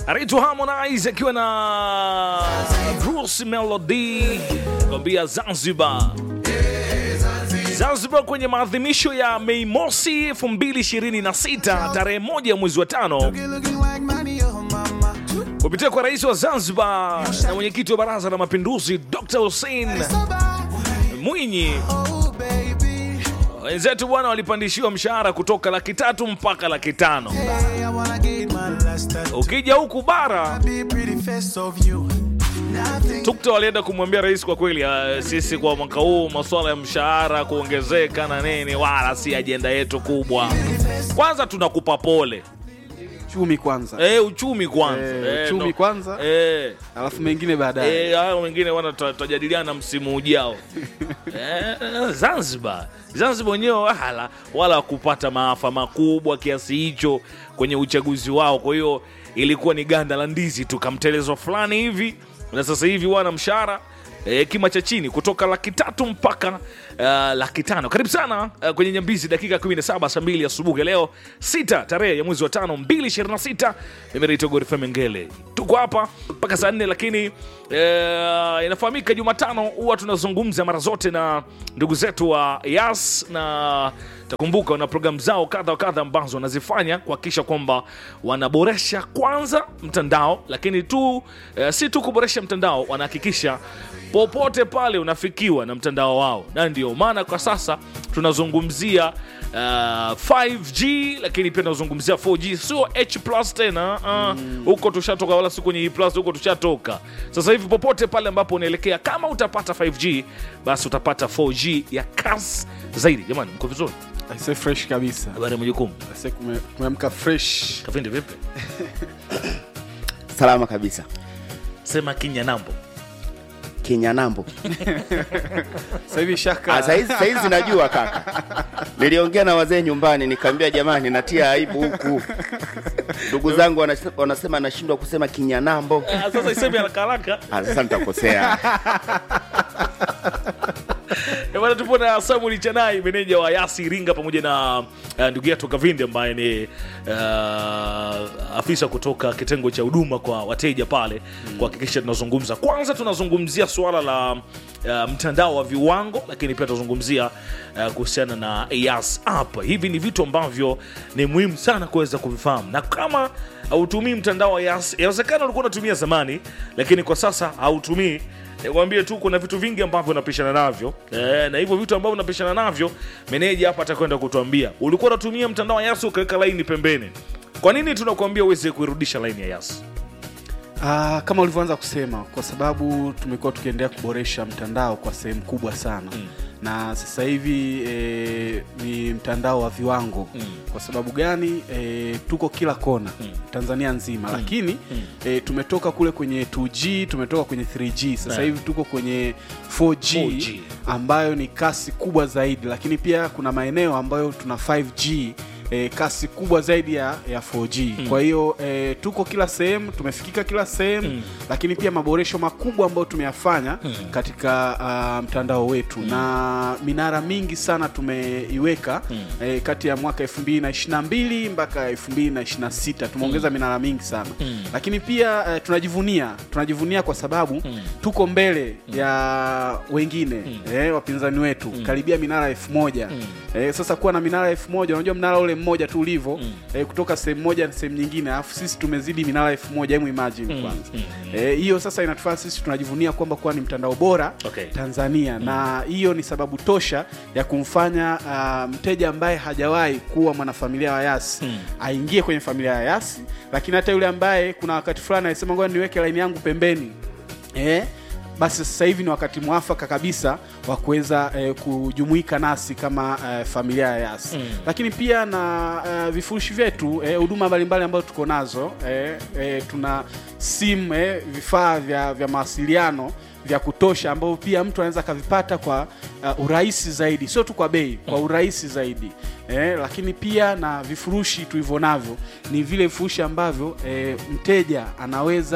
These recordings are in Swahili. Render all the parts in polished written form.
Anaitwa Harmonize akiwa na Bruce Melody kwambia Zanzibar. Zanzibar kwenye maadhimisho ya Mei Mosi 2026 tarehe 1 mwezi wa 5 kupitia kwa rais wa Zanzibar na mwenyekiti wa Baraza la Mapinduzi Dr. Hussein Mwinyi. Wenzetu bwana walipandishiwa mshahara kutoka 300,000 mpaka 500,000. Ukija huku bara Tukta walienda kumwambia rais, kwa kweli sisi kwa mwaka huu masuala ya mshahara kuongezeka na nini wala si ajenda yetu kubwa. Kwanza tunakupa pole. Uchumi kwanza. Uchumi kwanza. Uchumi kwanza. Alafu mengine baadaye. Hayo mengine wana tutajadiliana msimu ujao. Zanzibar wenyewe wala kupata maafa makubwa kiasi hicho kwenye uchaguzi wao. Kwa hiyo ilikuwa ni ganda la ndizi tu kamtelezo fulani hivi. Na sasa hivi wana mshahara kima cha chini kutoka 300,000 mpaka 500,000. Karibu sana kwenye Nyambizi, dakika 17 saa 2 asubuhi leo 6 tarehe ya mwezi wa 5 2026. Mimi naitwa Godfrey Mengele. Tuko hapa mpaka saa 4, lakini inafahamika Jumatano huwa tunazungumza mara zote na ndugu zetu wa Yas, na takumbuka wana programu zao kadha wa kadha ambazo wanazifanya kuhakikisha kwamba wanaboresha kwanza mtandao, lakini si tu kuboresha mtandao, wanahakikisha popote pale unafikiwa na mtandao wao. Na ndio maana kwa sasa tunazungumzia 5G, lakini pia tunazungumzia 4G, sio H+ tena. Huko tushatoka, wala si kwenye E+, huko tushatoka. Sasa hivi popote pale ambapo unaelekea, kama utapata 5G basi utapata 4G ya kasi zaidi. Jamani, mko vizuri? Aise, fresh kabisa. Habari mjukumu? Aise, kumeamka fresh. Kafindi vipi? Salama kabisa. Sema Kinyanambo. Kinyanambo. Sasa hivi shaka. Sasa hizi najua kaka. Niliongea na wazee nyumbani nikamwambia jamani natia aibu huku. Ndugu zangu wanasema nashindwa kusema Kinyanambo. Sasa isemi haraka. Sasa nitakosea. Bwana, tupo na Samuel Chanai, meneja wa Yasi Iringa, pamoja na ndugu yetu Kavindi ambaye ni afisa kutoka kitengo cha huduma kwa wateja pale, kuhakikisha tunazungumza. Kwanza tunazungumzia swala la mtandao wa viwango, lakini pia tunazungumzia kuhusiana na Yas app. Hivi ni vitu ambavyo ni muhimu sana kuweza kuvifahamu, na kama hautumii mtandao wa Yas, inawezekana ulikuwa unatumia zamani lakini kwa sasa hautumii, nikwambie tu kuna vitu vingi ambavyo unapishana navyo. Na hivyo vitu ambavyo unapishana navyo, meneja hapa atakwenda kutuambia. Ulikuwa unatumia mtandao wa Yas ukaweka line pembeni. Kwa nini tunakuambia uweze kuirudisha line ya Yas? Kama ulivyoanza kusema, kwa sababu tumekuwa tukiendelea kuboresha mtandao kwa sehemu kubwa sana. Na sasa hivi ni mtandao wa viwango. Kwa sababu gani? Tuko kila kona Tanzania nzima. Lakini tumetoka kule kwenye 2G, tumetoka kwenye 3G. Sasa hivi tuko kwenye 4G ambayo ni kasi kubwa zaidi. Lakini pia kuna maeneo ambayo tuna 5G, kasi kubwa zaidi ya 4G. Kwa hiyo tuko kila sehemu, tumefikika kila sehemu. Lakini pia maboresho makubwa ambayo tumeyafanya katika mtandao wetu. Na minara mingi sana tumeiweka kati ya mwaka 2022 mpaka 2026 tumeongeza minara mingi sana. Lakini pia tunajivunia kwa sababu tuko mbele ya wengine wapinzani wetu karibia minara 1000. Sasa kuwa na minara 1000, unajua mnara ule mmoja tu ulivyo kutoka sehemu moja na sehemu nyingine, alafu sisi tumezidi minara 1000. Hebu imagine kwanza. Hiyo sasa inatufanya sisi tunajivunia kwamba kwa ni mtandao bora Tanzania. Na hiyo ni sababu tosha ya kumfanya mteja ambaye hajawahi kuwa mwanafamilia wa Yas aingie kwenye familia ya Yas. Lakini hata yule ambaye kuna wakati fulani alisema ngoja niweke line yangu pembeni, basi sasa hivi ni wakati mwafaka kabisa wa kuweza kujumuika nasi kama familia ya Yas. Lakini pia na vifurushi vyetu, huduma mbalimbali ambazo tuko nazo, tuna simu, vifaa vya mawasiliano vya kutosha ambao pia mtu anaweza kavipata kwa urahisi zaidi, sio tu kwa bei, kwa urahisi zaidi. Lakini pia na vifurushi tulivyo navyo ni vile vifurushi ambavyo mteja anaweza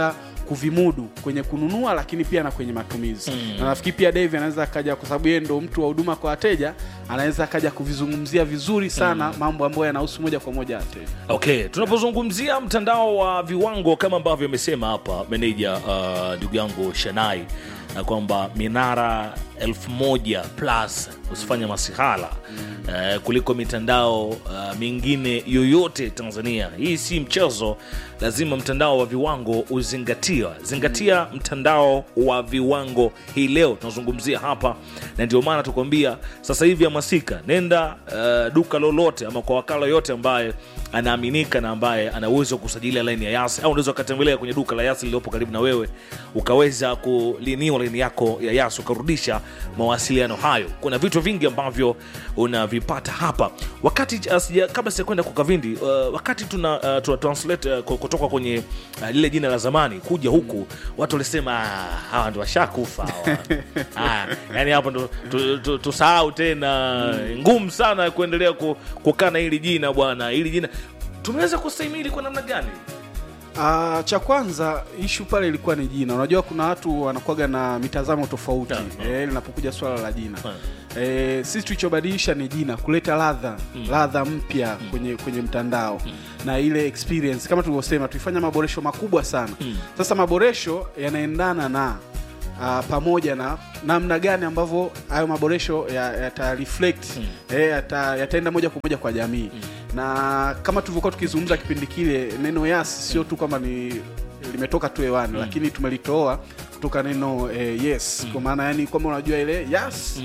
kuvimudu kwenye kununua, lakini pia na kwenye matumizi. Na nafikiri pia Dave anaweza akaja, kwa sababu yeye ndo mtu wa huduma kwa wateja, anaweza akaja kuvizungumzia vizuri sana mambo ambayo yanahusu moja kwa moja wateja. Okay, tunapozungumzia mtandao wa viwango kama ambavyo amesema hapa meneja ndugu yangu Shanai, na kwamba minara 1000 plus usifanye masihala kuliko mitandao mingine yoyote Tanzania. Hii si mchezo, lazima mtandao wa viwango zingatia mtandao wa viwango. Hii leo tunazungumzia hapa, na ndio maana tukwambia sasa hivi hamasika, nenda duka lolote ama kwa wakala yote ambaye anaaminika na ambaye ana uwezo kusajili line ya Yas, au unaweza kutembelea kwenye duka la Yas lililopo karibu na wewe ukaweza kuliniwa line yako ya Yas ukarudisha mawasiliano hayo. Kuna vitu vingi ambavyo unavipata hapa. Wakati kabla sikwenda kwa Kavindi, wakati tuna translate kutoka kwenye lile jina la zamani kuja huku, watu walisema hawa ndio washakufa hawa. Yani hapo ndo tusahau tena, ngumu sana kuendelea kukana hili jina bwana. Hili jina tumeweza kustahimili kwa namna gani? Cha kwanza issue pale ilikuwa ni jina. Unajua kuna watu wanakuwaga na mitazamo tofauti linapokuja swala la jina. Sisi tulichobadilisha ni jina, kuleta ladha mpya kwenye mtandao na ile experience. Kama tulivyosema, tulifanya maboresho makubwa sana. Sasa maboresho yanaendana na pamoja na namna gani ambavyo hayo maboresho yata reflect yataenda moja kwa moja kwa jamii. Na kama tulivyokuwa tukizungumza kipindi kile, neno Yas sio tu kama ni limetoka tu hewani, lakini tumelitoa kutoka neno yes, kwa maana yani kama unajua ile yes,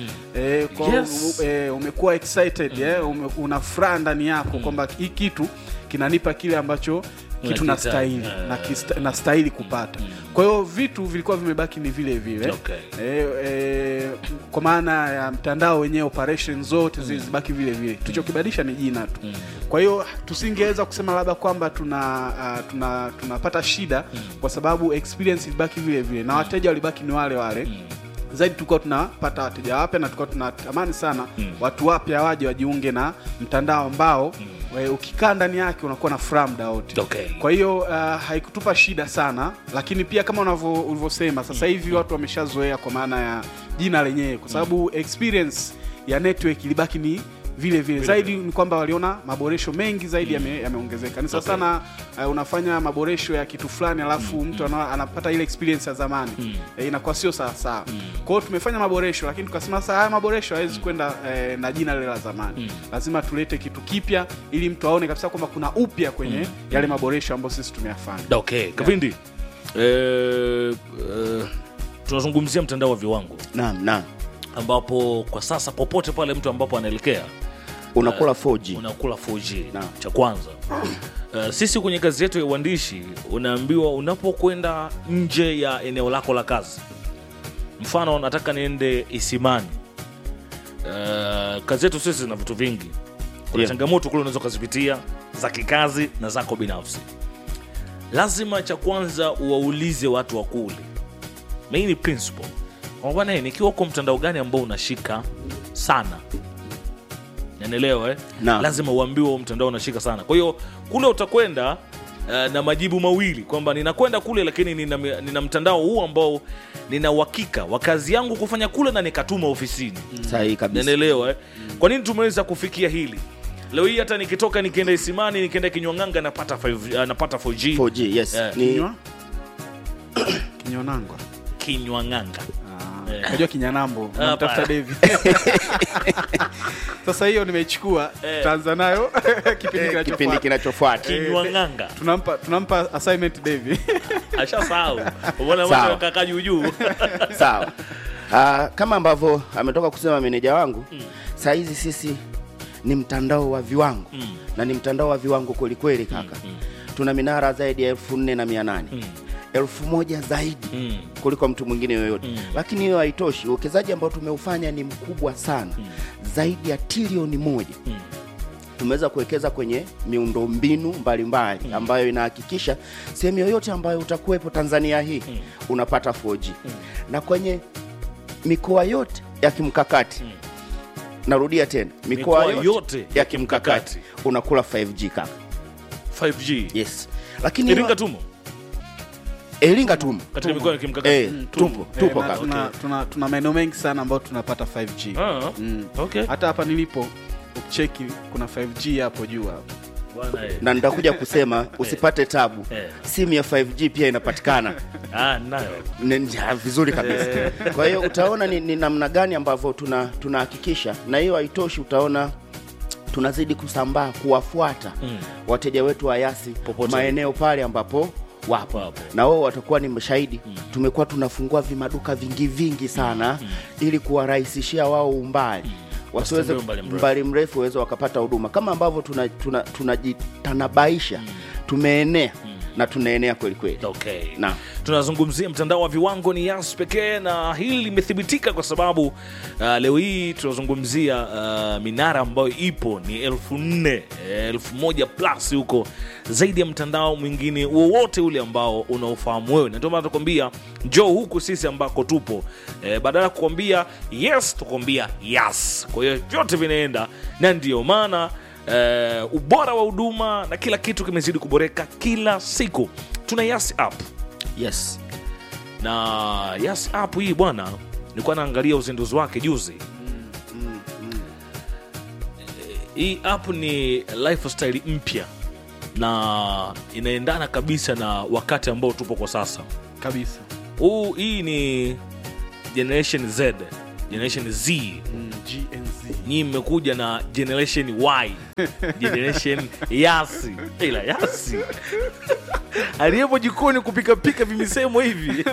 umekuwa excited, una furaha ndani yako kwamba hii kitu kinanipa kile ambacho kitu nastahili na stahili kupata. Kwa hiyo vitu vilikuwa vimebaki ni vile vile. Kwa maana ya mtandao wenyewe, operation zote zilibaki vile vile. Tulichokibadilisha ni jina tu. Kwa hiyo tusingeweza kusema labda kwamba tunapata shida, kwa sababu experience ilibaki vile vile na wateja walibaki ni wale wale. Zaidi tulikuwa tunapata wateja wapya, na tulikuwa tunatamani sana watu wapya waje wajiunge na mtandao ambao ukikaa ndani yake unakuwa na furaha muda wote. Kwa hiyo haikutupa shida sana, lakini pia kama ulivyosema, sasa hivi watu wameshazoea kwa maana ya jina lenyewe, kwa sababu experience ya network ilibaki ni vile vile. Zaidi ni kwamba waliona maboresho mengi zaidi yameongezeka. Ni sasa sana unafanya maboresho ya kitu fulani alafu mtu anapata ile experience ya zamani. Inakuwa sio sawa. Kwa hiyo tumefanya maboresho, lakini tukasema sasa haya maboresho haiwezi kwenda na jina lile la zamani. Lazima tulete kitu kipya ili mtu aone kabisa kwamba kuna upya kwenye yale maboresho ambayo sisi tumeyafanya. Kavindi, tunazungumzia mtandao wa viwango. Naam. Ambapo kwa sasa popote pale mtu ambapo anaelekea unakula 4G. Unakula 4G. Cha kwanza, sisi kwenye kazi yetu ya uandishi unaambiwa unapokwenda nje ya eneo lako la kazi, mfano nataka niende Isimani, kazi yetu sisi na vitu vingi. Kuna changamoto kule unaweza kuzipitia za kikazi na zako binafsi. Lazima cha kwanza uwaulize watu wa kule. Main principle. Bwana, nikiwa kwa mtandao gani ambao unashika sana? Yanaelewa lazima uambiwe mtandao unashika sana. Kwa hiyo kule utakwenda na majibu mawili kwamba ninakwenda kule, lakini nina mtandao huu ambao nina uhakika wa kazi yangu kufanya kule na nikatuma ofisini. Sahihi kabisa. Yanaelewa Kwa nini tumeweza kufikia hili? Leo hii hata nikitoka nikienda Isimani, nikienda Kinywanganga napata 4G. 4G, yes. Kinywanganga. Unajua Kinyanambo, unamtafuta David. Sasa hiyo nimeichukua, tutaanza nayo kipindi kinachofuata. Kinywanganga. Tunampa assignment David. Ashasahau. Unaona watu wakakaa juu. Sawa. Kama ambavyo ametoka kusema meneja wangu, saa hizi sisi ni mtandao wa viwango. Na ni mtandao wa viwango kweli kweli kaka. Tuna minara zaidi ya 4800. 1000 zaidi kuliko mtu mwingine yoyote. Lakini hiyo haitoshi. Uwekezaji ambao tumeufanya ni mkubwa sana. Zaidi ya trilioni 1. Tumeweza kuwekeza kwenye miundombinu mbalimbali ambayo inahakikisha sehemu yoyote ambayo utakuwepo Tanzania hii unapata 4G. Na kwenye mikoa yote ya kimkakati, narudia tena, mikoa yote ya kimkakati unakula 5G kaka. 5G. Yes. Lakini Iringa tumo. Iringa tumo. Katika mikoa ya kimkakati. Tupo na kaka. tuna maeneo mengi sana ambayo tunapata 5G. Okay. Hata hapa nilipo ukicheki kuna 5G hapo juu hapo. Bwana Na nitakuja kusema usipate tabu. Simu ya 5G pia inapatikana. Nayo. Vizuri kabisa. Kwa hiyo utaona ni namna gani ambavyo tunahakikisha, na hiyo haitoshi, utaona tunazidi kusambaa kuwafuata wateja wetu wa Yasi Popote. maeneo pale ambapo wapo. Na wao watakuwa ni mashahidi. Tumekuwa tunafungua vimaduka vingi sana ili kuwarahisishia wao umbali. Wasiweze mbali mrefu waweze wakapata huduma kama ambavyo tunajitanabaisha. Tumeenea na tunaenea kweli kweli. Okay. Na tunazungumzia mtandao wa viwango ni Yas pekee, na hili limethibitika kwa sababu leo hii tunazungumzia minara ambayo ipo ni 4,000, 1,000 plus huko, zaidi ya mtandao mwingine wowote ule ambao unaofahamu wewe. Na ndio maana tukwambia njoo huku sisi ambako tupo, badala ya kukwambia yes tukwambia Yas. Kwa hiyo vyote vinaenda, na ndio maana ubora wa huduma na kila kitu kimezidi kuboreka kila siku. Tuna Yas app. yes. Na Yas app hii bwana, nilikuwa naangalia uzinduzi wake juzi. Hii app ni lifestyle mpya na inaendana kabisa na wakati ambao tupo kwa sasa Kabisa. hii ni Generation Z, Generation Z. GNZ. Nyinyi mmekuja na Generation Y, Generation Yasi. Ila Yasi aliyepo jikoni kupika vimisemo hivi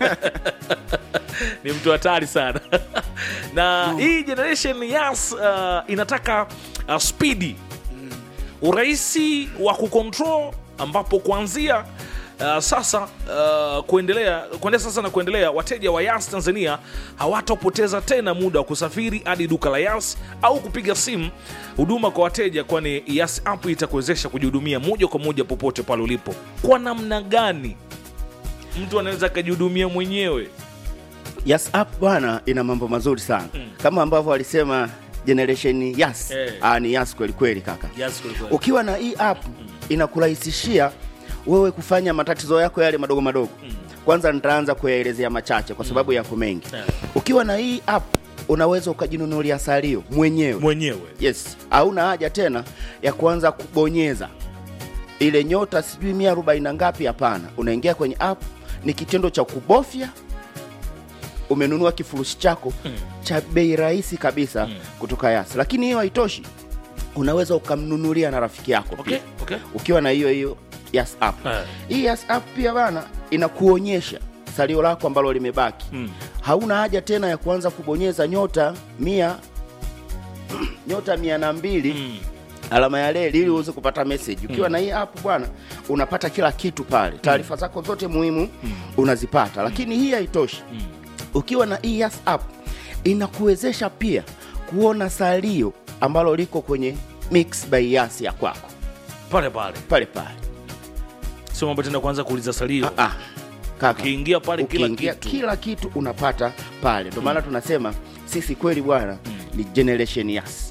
ni mtu hatari sana. Na hii Generation Yas inataka speedy, urahisi wa kucontrol, ambapo kuanzia sasa kuendelea wateja wa Yas Tanzania hawatapoteza tena muda wa kusafiri hadi duka la Yas au kupiga simu huduma kwa wateja, kwani Yas app itakuwezesha kujihudumia moja kwa moja popote pale ulipo. Kwa namna gani mtu anaweza kujihudumia mwenyewe? Yas app bwana ina mambo mazuri sana. Kama ambavyo alisema Generation Yas. Ni Yas kweli kweli kaka. Yas kweli kweli. Ukiwa na hii app inakurahisishia wewe kufanya matatizo yako yale madogo madogo. Kwanza nitaanza kuyaelezea machache kwa sababu yako mengi. Ukiwa na hii app unaweza ukajinunulia salio mwenyewe. Yes. Hauna haja tena ya kuanza kubonyeza ile nyota sijui 140 ngapi, hapana. Unaingia kwenye app, ni kitendo cha kubofya, umenunua kifurushi chako cha bei rahisi kabisa kutoka Yas. Lakini hiyo haitoshi, unaweza ukamnunulia na rafiki yako pia. Okay. Ukiwa na hiyo Yas app. Hii Yas app pia bana inakuonyesha salio lako ambalo limebaki. Hauna haja tena ya kuanza kubonyeza nyota 102 alama ya leli ili uweze kupata message. Ukiwa na hii app bwana unapata kila kitu pale. Taarifa zako zote muhimu unazipata. Lakini hii haitoshi. Ukiwa na hii Yas app inakuwezesha pia kuona salio ambalo liko kwenye Mix by Yas ya kwako. Pale. Sio mambo tena kuanza kuuliza salio. Kaka, Ukiingia pale kila kitu unapata pale. Ndio maana tunasema sisi kweli bwana ni Generation Yas.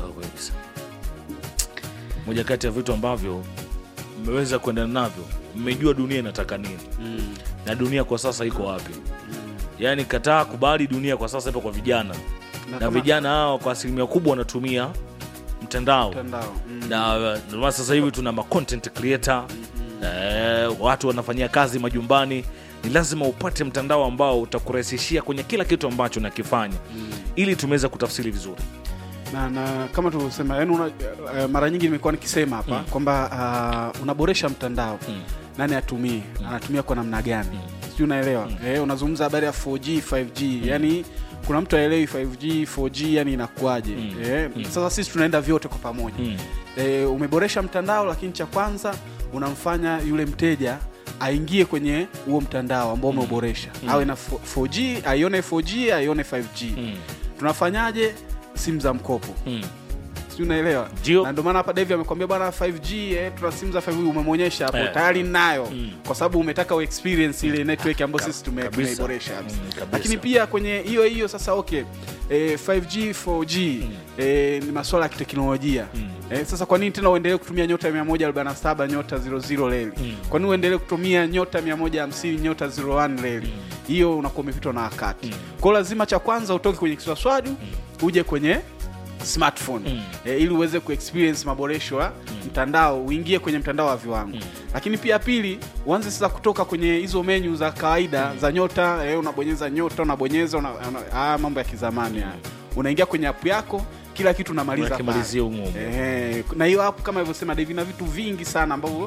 Moja kati ya vitu ambavyo mmeweza kwenda navyo, mmejua dunia inataka nini. Na dunia kwa sasa iko wapi? Yaani kataa kubali, dunia kwa sasa ipo kwa vijana. Na vijana hao kwa asilimia kubwa wanatumia mtandao. Na ndio sasa hivi tuna content creator. Watu wanafanyia kazi majumbani. Ni lazima upate mtandao ambao utakurahisishia kwenye kila kitu ambacho unakifanya, ili tumeweza kutafsiri vizuri. Na kama tulivyosema, yani mara nyingi nimekuwa nikisema hapa kwamba unaboresha mtandao. Nani atumie? Anatumia kwa namna gani? Sio, unaelewa? Unazungumza habari ya 4G, 5G. Yani kuna mtu aelewi 5G, 4G yani inakuaje? Sasa sisi tunaenda vyote kwa pamoja. Umeboresha mtandao, lakini cha kwanza unamfanya yule mteja aingie kwenye huo mtandao ambao umeboresha. Awe na 4G, aione 4G, aione 5G. Tunafanyaje? Simu za mkopo. Sio, unaelewa? Ndio. Na ndio maana hapa Dave amekwambia bwana 5G tuna simu za 5G umemwonyesha hapo tayari ninayo kwa sababu umetaka experience ile network ambayo sisi tumeiboresha hapa. Lakini pia kwenye hiyo sasa 5G 4G ni masuala ya kiteknolojia. Sasa kwa nini tena uendelee kutumia nyota 147 nyota 00 reli? Kwa nini uendelee kutumia nyota 150 nyota 01 reli? Hiyo unakuwa umepitwa na wakati. Kwa hiyo lazima cha kwanza utoke kwenye kiswaswadu uje kwenye smartphone ili uweze kuexperience maboresho ya mtandao, uingie kwenye mtandao wa viwango. Lakini pia pili, uanze sasa kutoka kwenye hizo menu za kawaida za nyota, unabonyeza nyota, unabonyeza mambo ya kizamani haya. Unaingia kwenye app yako, kila kitu unamaliza pale. Na hiyo app kama alivyosema David na vitu vingi sana ambavyo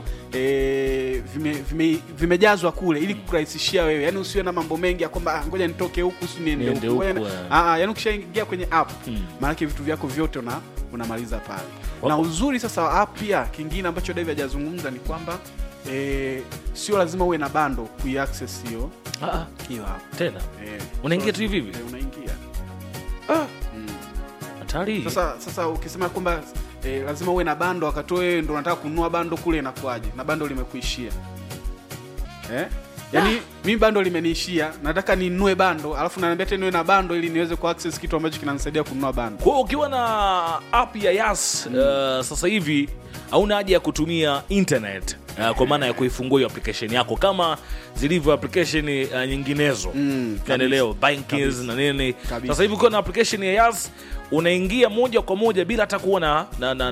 vimejazwa kule ili kukurahisishia wewe. Yaani usiwe na mambo mengi ya kwamba ngoja nitoke huku si niende huku. Yaani ukishaingia kwenye app, maana vitu vyako vyote unamaliza pale. Na uzuri sasa wa app pia kingine ambacho David hajazungumza ni kwamba sio lazima uwe na bando kuiaccess hiyo app. Tena unaingia tu hivi unaingia. Sasa ukisema kwamba lazima uwe na bando wakati wewe ndo unataka kununua bando kule inakuaje? Na bando limekuishia. Yaani mimi bando limeniishia, nataka ninunue bando, alafu naambia tena niwe na bando ili niweze kuaccess kitu ambacho kinanisaidia kununua bando. Kwa hiyo ukiwa na app ya Yas sasa hivi hauna haja ya kutumia internet kwa maana ya kuifungua hiyo application yako kama zilivyo application nyinginezo. Unaelewa, bankings na nini. Sasa hivi ukiwa na application ya Yas unaingia moja kwa moja bila hata kuwa na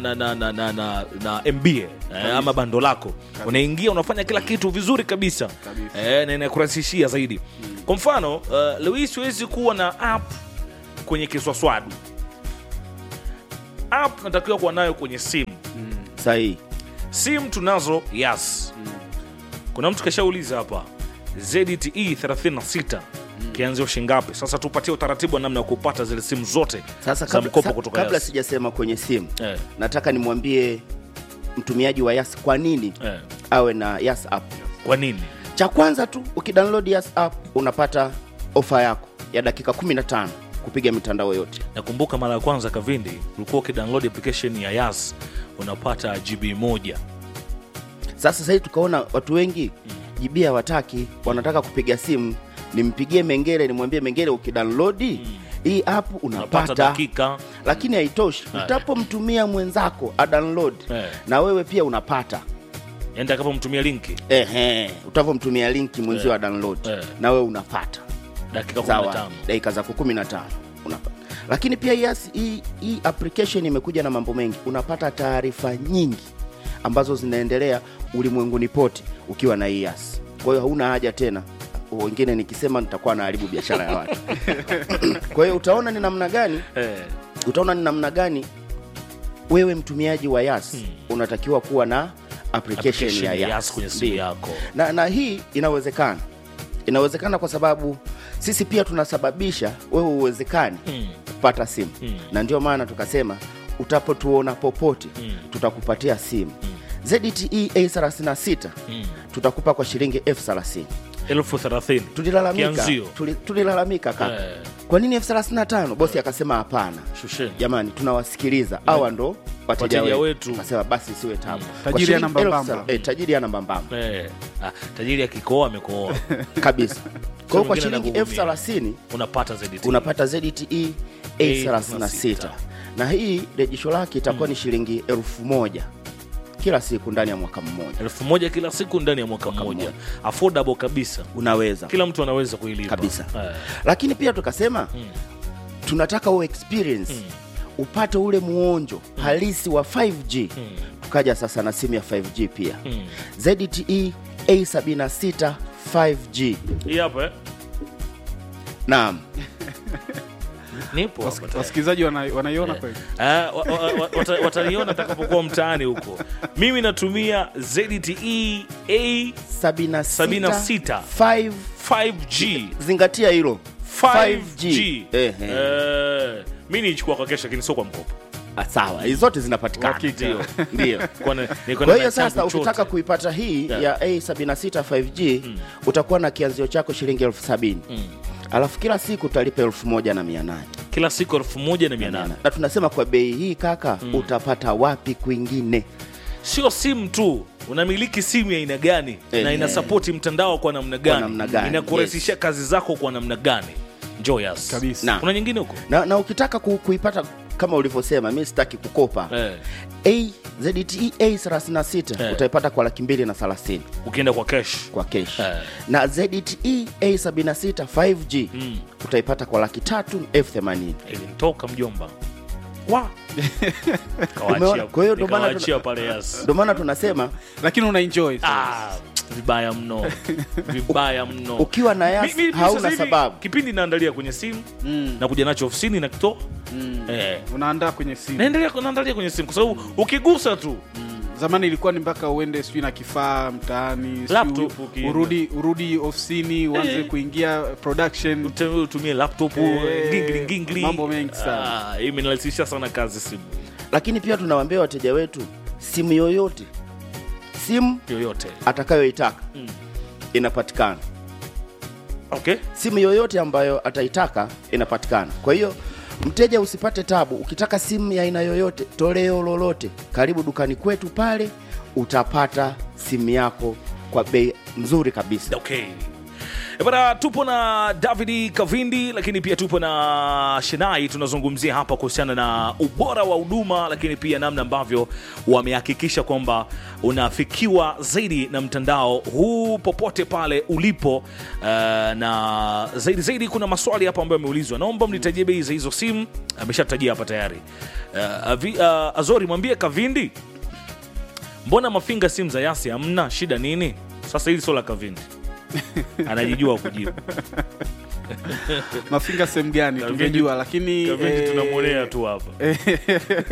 MB ama bando lako. Unaingia unafanya kila kitu vizuri kabisa. Na inakurahisishia zaidi. Kwa mfano, leo siwezi kuwa na app kwenye kiswaswadu. App natakiwa kuwa nayo kwenye simu. Sahihi. Simu tunazo Yas. Kuna mtu kashauliza hapa ZTE 36 kianzio shingapi? Sasa tupatie utaratibu namna ya kupata zile simu zote sasa za mkopo kutoka kabla Yas. Sijasema kwenye simu. Nataka nimwambie mtumiaji wa Yas kwa nini awe na Yas app. Kwa nini? Cha kwanza tu ukidownload Yas app unapata ofa yako ya dakika 15 kupiga mitandao yote. Nakumbuka mara ya kwanza Kavindi ulikuwa ukidownload application ya Yas unapata GB 1. Sasa hivi tukaona watu wengi GB hawataki, wanataka kupiga simu. Nimpigie Mengele nimwambie Mengele ukidownload hii app unapata dakika. Lakini haitoshi. Utapomtumia mwenzako a download na wewe pia unapata. Enda kama mtumia linki. Utavomtumia linki mwenzio wa download na wewe unapata dakika 15. Dakika za 15 unapata. Lakini pia Yas hii application imekuja na mambo mengi. Unapata taarifa nyingi ambazo zinaendelea ulimwenguni pote ukiwa na Yas. Kwa hiyo hauna haja tena. Wengine nikisema nitakuwa naharibu biashara ya watu. Kwa hiyo utaona ni namna gani wewe mtumiaji wa Yas unatakiwa kuwa na application ya Yas kwenye simu yako. Na hii inawezekana kwa sababu sisi pia tunasababisha wewe uwezekani kupata simu. Na ndio maana tukasema utapotuona popote tutakupatia simu. ZTE A36 tutakupa kwa shilingi 30,000. 30,000. Tulilalamika kaka. Kwa nini 35? Bosi akasema hapana. Jamani tunawasikiliza. Hawa ndo wateja wetu. Akasema basi siwe tabu. Tajiri ana mbambamba. Tajiri ana mbambamba. Tajiri akikoa amekooa. Kabisa. Kwa hiyo kwa shilingi 30,000 unapata ZTE A36. Na hii rejisho lake itakuwa ni shilingi 1,000 kila siku ndani ya mwaka mmoja. 1,000 kila siku ndani ya mwaka mmoja. Affordable kabisa. Unaweza. Kila mtu anaweza kuilipa. Kabisa. Lakini pia tukasema tunataka experience upate ule muonjo halisi wa 5G. Tukaja sasa na simu ya 5G pia. ZTE A76 5G. Hii hapa Naam. Nipo hapa. Wasikilizaji wanaiona kweli? Wataniona atakapokuwa mtaani huko. Mimi natumia ZTE A76 5G. Zingatia hilo. 5G. Mimi nichukua kwa kesho lakini sio kwa mkopo. Sawa, hizo zote zinapatikana. Ndio. Kwa hiyo sasa ukitaka kuipata hii ya A76 5G utakuwa na kianzio chako shilingi 70,000. Alafu kila siku utalipa 1,800. kila siku 1800. Na tunasema kwa bei hii kaka, utapata wapi kwingine? Sio simu tu, unamiliki simu ya aina gani na ina support mtandao kwa namna gani, inakurahisishia kazi zako kwa namna gani. Joyous kabisa. Kuna nyingine huko na ukitaka kuipata kama ulivyosema, mimi sitaki kukopa. ZTE A36 utaipata kwa 230,000 ukienda kwa cash. Na ZTE A76 5G utaipata kwa 380,000. Ilinitoka mjomba. Kwa hiyo ndo maana tunasema, lakini una enjoy vibaya mno. Vibaya mno. Ukiwa na Yas hauna sababu. Kipindi naandalia kwenye simu na kuja nacho ofisini na kito. Unaandaa kwenye simu. Naandalia kwenye simu kwa sababu ukigusa tu. Zamani ilikuwa ni mpaka uende sijui na kifaa mtaani, urudi ofisini uanze kuingia production, utumie laptop, ngingli. Mambo mengi sana. Imenirahisisha sana kazi simu. Lakini pia tunawaambia wateja wetu, simu yoyote atakayoitaka inapatikana. Simu yoyote ambayo ataitaka inapatikana. Kwa hiyo mteja usipate tabu, ukitaka simu ya aina yoyote, toleo lolote, karibu dukani kwetu pale utapata simu yako kwa bei nzuri kabisa. Bwana, tupo na David Kavindi, lakini pia tupo na Shenai. Tunazungumzia hapa kuhusiana na ubora wa huduma, lakini pia namna ambavyo wamehakikisha kwamba unafikiwa zaidi na mtandao huu popote pale ulipo. Na zaidi kuna maswali hapa ambayo yameulizwa. Naomba mnitajie bei za hizo simu. Ameshatajia hapa tayari. Azori, mwambie Kavindi, mbona Mafinga simu za Yasi hamna? Shida nini? Sasa hili sio la Kavindi. Anajijua kujibu. Mafinga sehemu gani tungejua, lakini Kavindi tunamwonea tu hapa.